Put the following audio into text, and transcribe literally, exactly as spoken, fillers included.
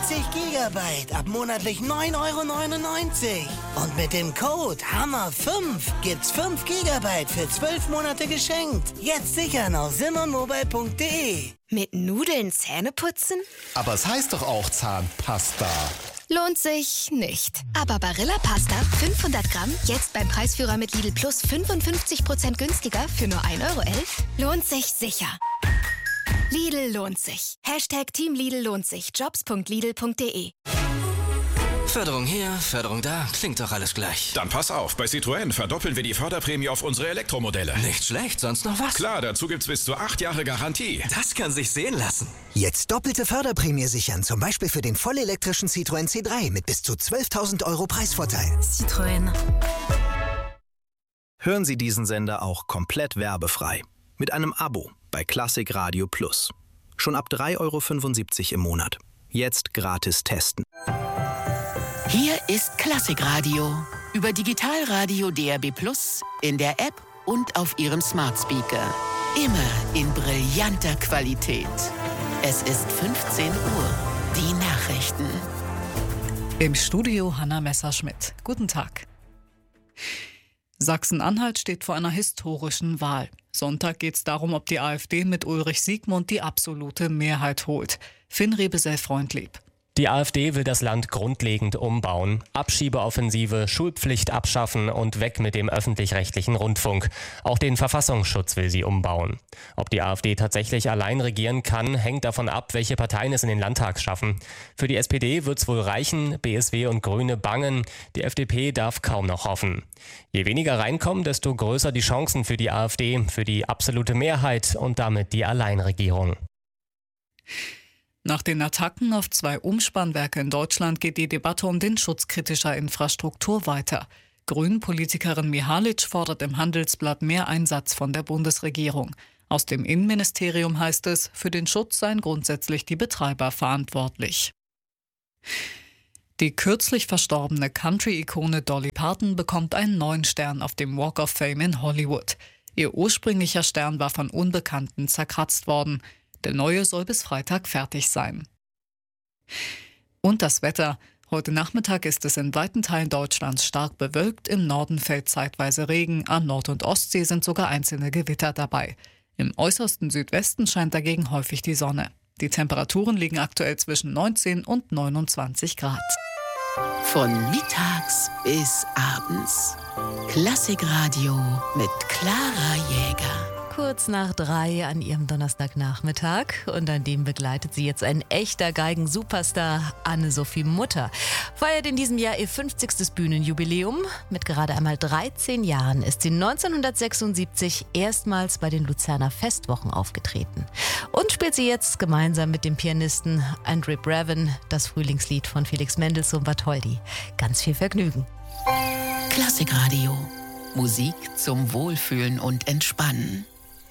vierzig Gigabyte ab monatlich neun Euro neunundneunzig. Und mit dem Code Hammer fünf gibt's fünf Gigabyte für zwölf Monate geschenkt. Jetzt sichern auf simmermobile punkt de. Mit Nudeln Zähne putzen? Aber es heißt doch auch Zahnpasta. Lohnt sich nicht. Aber Barilla Pasta fünfhundert Gramm, jetzt beim Preisführer mit Lidl Plus fünfundfünfzig Prozent günstiger für nur ein Euro elf, lohnt sich sicher. Lidl lohnt sich. Hashtag Team Lidl lohnt sich. jobs punkt lidl punkt de. Förderung hier, Förderung da, klingt doch alles gleich. Dann pass auf, bei Citroën verdoppeln wir die Förderprämie auf unsere Elektromodelle. Nicht schlecht, sonst noch was? Klar, dazu gibt's bis zu acht Jahre Garantie. Das kann sich sehen lassen. Jetzt doppelte Förderprämie sichern, zum Beispiel für den vollelektrischen Citroën C drei mit bis zu zwölftausend Euro Preisvorteil. Citroën. Hören Sie diesen Sender auch komplett werbefrei. Mit einem Abo bei Klassik Radio Plus. Schon ab drei Euro fünfundsiebzig im Monat. Jetzt gratis testen. Hier ist Klassikradio über Digitalradio D A B Plus, in der App und auf Ihrem Smart Speaker. Immer in brillanter Qualität. Es ist fünfzehn Uhr. Die Nachrichten. Im Studio Hanna Messerschmidt. Guten Tag. Sachsen-Anhalt steht vor einer historischen Wahl. Sonntag geht es darum, ob die AfD mit Ulrich Siegmund die absolute Mehrheit holt. Finn Rebesell-Freundlieb. Die AfD will das Land grundlegend umbauen. Abschiebeoffensive, Schulpflicht abschaffen und weg mit dem öffentlich-rechtlichen Rundfunk. Auch den Verfassungsschutz will sie umbauen. Ob die AfD tatsächlich allein regieren kann, hängt davon ab, welche Parteien es in den Landtag schaffen. Für die S P D wird's wohl reichen, B S W und Grüne bangen. Die F D P darf kaum noch hoffen. Je weniger reinkommen, desto größer die Chancen für die AfD, für die absolute Mehrheit und damit die Alleinregierung. Nach den Attacken auf zwei Umspannwerke in Deutschland geht die Debatte um den Schutz kritischer Infrastruktur weiter. Grünen-Politikerin Mihalic fordert im Handelsblatt mehr Einsatz von der Bundesregierung. Aus dem Innenministerium heißt es, für den Schutz seien grundsätzlich die Betreiber verantwortlich. Die kürzlich verstorbene Country-Ikone Dolly Parton bekommt einen neuen Stern auf dem Walk of Fame in Hollywood. Ihr ursprünglicher Stern war von Unbekannten zerkratzt worden. Der neue soll bis Freitag fertig sein. Und das Wetter. Heute Nachmittag ist es in weiten Teilen Deutschlands stark bewölkt. Im Norden fällt zeitweise Regen. An Nord- und Ostsee sind sogar einzelne Gewitter dabei. Im äußersten Südwesten scheint dagegen häufig die Sonne. Die Temperaturen liegen aktuell zwischen neunzehn und neunundzwanzig Grad. Von mittags bis abends. Klassikradio mit Clara Jäger. Kurz nach drei an ihrem Donnerstagnachmittag und an dem begleitet sie jetzt ein echter Geigen-Superstar, Anne-Sophie Mutter. Feiert in diesem Jahr ihr fünfzigstes Bühnenjubiläum. Mit gerade einmal dreizehn Jahren ist sie neunzehnhundertsechsundsiebzig erstmals bei den Luzerner Festwochen aufgetreten. Und spielt sie jetzt gemeinsam mit dem Pianisten Andre Brevin das Frühlingslied von Felix Mendelssohn-Bartholdy. Ganz viel Vergnügen. Klassikradio. Musik zum Wohlfühlen und Entspannen.